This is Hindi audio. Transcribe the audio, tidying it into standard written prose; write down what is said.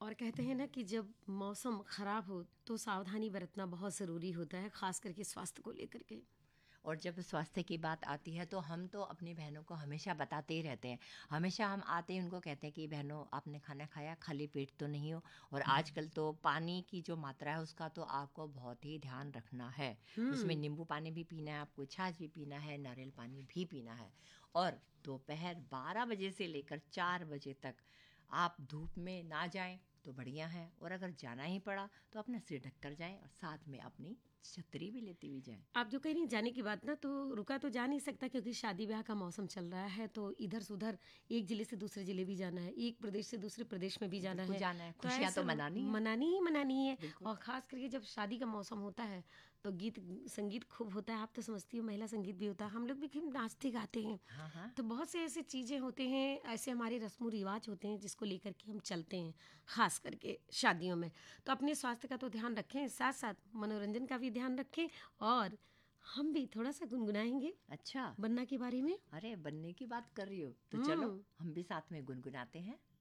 और कहते हैं ना कि जब मौसम खराब हो तो सावधानी बरतना बहुत ज़रूरी होता है, खास करके स्वास्थ्य को लेकर के। और जब स्वास्थ्य की बात आती है तो हम तो अपनी बहनों को हमेशा बताते ही रहते हैं। हमेशा हम आते ही उनको कहते हैं कि बहनों आपने खाना खाया, खाली पेट तो नहीं हो। और आजकल तो पानी की जो मात्रा है उसका तो आपको बहुत ही ध्यान रखना है। उसमें हम्म। नींबू पानी भी पीना है, आपको छाछ भी पीना है, नारियल पानी भी पीना है। और दोपहर 12 बजे से लेकर 4 बजे तक आप धूप में ना जाएं तो बढ़िया है। और अगर जाना ही पड़ा तो अपना सिर ढक कर जाएं और साथ में अपनी छतरी भी लेती हुई जाएं। आप जो कह रही हैं जाने की बात ना, तो रुका तो जा नहीं सकता क्योंकि शादी ब्याह का मौसम चल रहा है, तो इधर से उधर एक जिले से दूसरे जिले भी जाना है, एक प्रदेश से दूसरे प्रदेश में भी जाना बिल्कुल है। जाना है, तो खुशियाँ तो ऐसे मनानी है। मनानी ही मनानी है। बिल्कुल। और खास करके जब शादी का मौसम होता है तो गीत संगीत खूब होता है। आप तो समझती हो, महिला संगीत भी होता है, हम लोग भी खूब नाचते गाते हैं। हाँ, हाँ। तो बहुत से ऐसी चीज़ें होते हैं, ऐसे हमारे रस्म रिवाज होते हैं जिसको लेकर के हम चलते हैं, खास करके शादियों में। तो अपने स्वास्थ्य का तो ध्यान रखें, साथ साथ मनोरंजन का भी ध्यान रखें। और हम भी थोड़ा सा गुनगुनाएंगे अच्छा। बन्ना के बारे में। अरे बनने की बात कर रही हो तो चलो हम्म। हम भी साथ में गुनगुनाते हैं।